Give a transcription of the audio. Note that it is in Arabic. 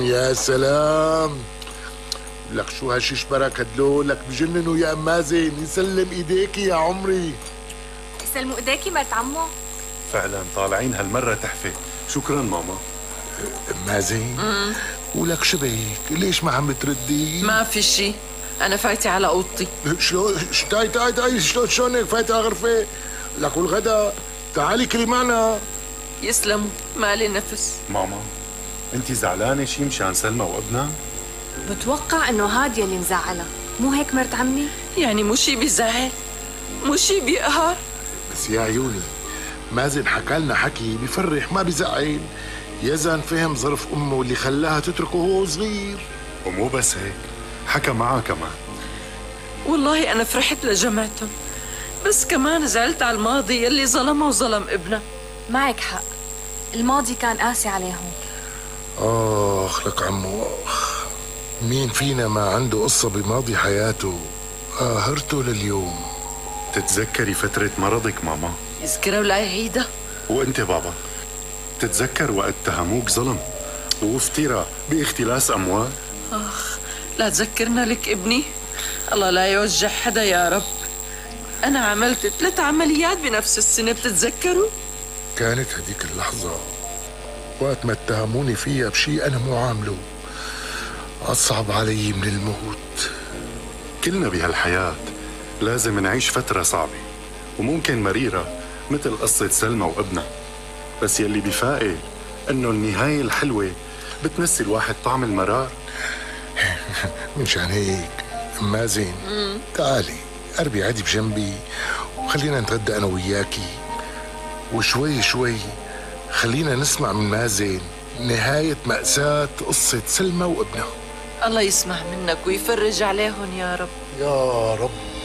يا سلام، لك شو هالششبرك هدلو، لك بجننوا يا ام مازن. يسلم ايديكي يا عمري. يسلموا ايديكي مرت عمو. فعلا طالعين هالمرة تحفة. شكرا ماما. ام مازن، ولك شبيك ليش ما عم تردي؟ ما في شي، أنا فايتة على أوضتي. شلون تعي شلون هيك فايتة على غرفة؟ لك والغدا تعالي كلي معنا. يسلموا، مالي نفس. ماما، انت زعلانة شي مشان سلمى وابنها؟ بتوقع انه هادية اللي مزعلة، مو هيك مرت عمي؟ يعني مو شي بيزعل، مو شي بيقهر. بس يا عيوني، مازن حكى لنا حكي بفرح ما بزعل. يزن فهم ظرف امه اللي خلاها تتركه وهو صغير. ومو بس هيك، حكى معها كمان. والله أنا فرحت لجمعتهم، بس كمان زعلت على الماضي يلي ظلمها وظلم ابنها. معك حق، الماضي كان قاسي عليهم. آخ لك عمو آخ، مين فينا ما عنده قصة بماضي حياته قاهرته لليوم. تتذكري فترة مرضك ماما؟ يذكرها ولا يعيدها. وانت بابا، تتذكر وقت اتهموك ظلم وافتراء باختلاس أموال؟ آخ، لا تذكرنا لك ابني، الله لا يوجع حدا يا رب. أنا عملت 3 عمليات بنفس السنة، بتتذكروا؟ كانت هديك اللحظة وقت ما اتهموني فيها بشي أنا مو عامله أصعب علي من الموت. كلنا بهالحياة لازم نعيش فترة صعبة وممكن مريرة مثل قصة سلمى وابنها، بس يلي بفائل إنه النهاية الحلوة بتنسي الواحد طعم المرار. منشان هيك مازن، تعالي قربي عادي بجنبي وخلينا نتغدى أنا وياكي، وشوي شوي خلينا نسمع من مازن نهاية مأساة قصة سلمى وابنها. الله يسمع منك ويفرج عليهم يا رب. يا رب.